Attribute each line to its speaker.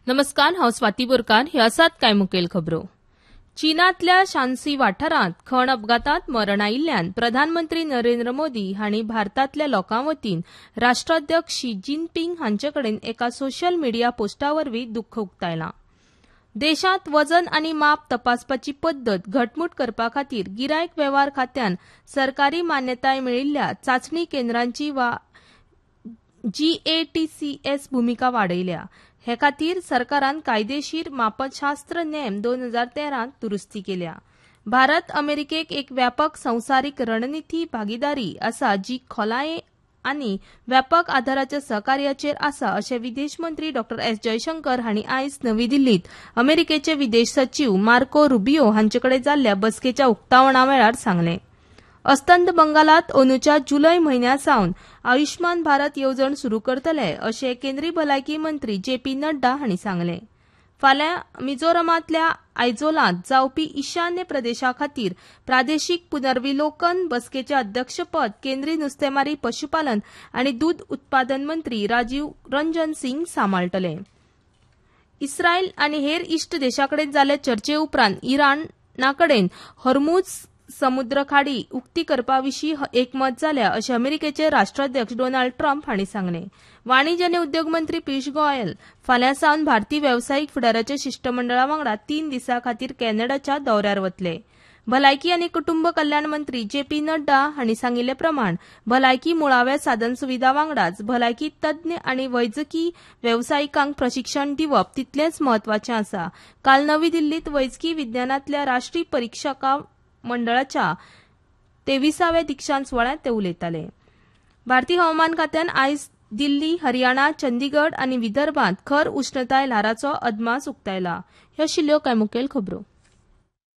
Speaker 1: नमस्कार, हांव स्वाती बोरकार. हे आसात कांय मुखेल खबरो. चीनांतल्या शान्सी वाठारांत खण अपघातांत मरण आयिल्ल्यान प्रधानमंत्री नरेंद्र मोदी हांणी भारतांतल्या लोकां वतीन राष्ट्राध्यक्ष शी जिनपिंग हांचे कडेन एका सोशल मिडिया पोस्टावरवीं दुख्ख उक्तायलां. देशांत वजन आनी माप तपासपाची पद्दत घटमूट करपा खातीर गिरायक वेव्हार खात्यान सरकारी मान्यताय मेळिल्ल्या चांचणी केंद्रांची GATCS भुमिका वाडयल्या. हे खातीर सरकारान कायदेशीर मापशास्त्र नेम 2013 दुरुस्ती केल्या. भारत अमेरिकेक एक व्यापक संवसारीक रणनीती भागीदारी आसा जी खोलाये आनी व्यापक आदाराच्या सहकार्याचेर आसा अशें विदेश मंत्री डॉ. एस. जयशंकर हांणी आयज नवी दिल्लींत अमेरिकेचे विदेश सचीव मार्को रुबियो हांचे कडेन जाल्ल्या बसकेच्या उक्तावणा वेळार सांगलें. अस्तंत बंगालात अंदूच्या जुलय म्हयन्या सावन आयुष्मान भारत येवजण सुरू करतले अशें केंद्रीय भलायकी मंत्री JP नड्डा हांणी सांगलें. फाल्यां मिझोरामांतल्या आयझोलांत जावपी ईशान्य प्रदेशा खातीर प्रादेशीक पुनर्विलोकन बसकेचें अध्यक्षपद केंद्रीय नुस्तेमारी पशुपालन आनी दूद उत्पादन मंत्री राजीव रंजन सिंग सांबाळटले. इस्रायल आनी हेर इश्ट देशांकडेन जाल्ले चर्चे उपरांत इराणाकडेन हॉर्मुझ समुद्र खाडी उक्ती करपा विशीं एकमत जाल्या अशें अमेरिकेचे राष्ट्राध्यक्ष डोनाल्ड ट्रम्प हांणी सांगलें. वाणिज्य आनी उद्योग मंत्री पियूष गोयल फाल्यां सावन भारतीय वेवसायीक फुडाऱ्याच्या शिष्टमंडळा वांगडा 3 दिसां खातीर कॅनडाच्या दौऱ्यार वतले. भलायकी आनी कुटुंब कल्याण मंत्री JP नड्डा हांणी सांगिल्ले प्रमाण भलायकी मुळाव्या साधनसुविधा वांगडाच भलायकी तज्ञ आनी वैजकी वेवसायिकांक प्रशिक्षण दिवप तितलेंच म्हत्वाचें आसा. काल नवी दिल्लींत वैजकी विज्ञानांतल्या राष्ट्रीय परिक्षकां मंडळाच्या 23व्या दिक्षांत सुवाळ्यांत ते उलयताले. भारतीय हवामान खात्यान आयज दिल्ली, हरियाणा, चंदीगड आनी विदर्भांत खर उश्णताय ल्हाराचो अदमास उक्तायला. ह्यो आशिल्ल्यो कांय मुखेल खबरो.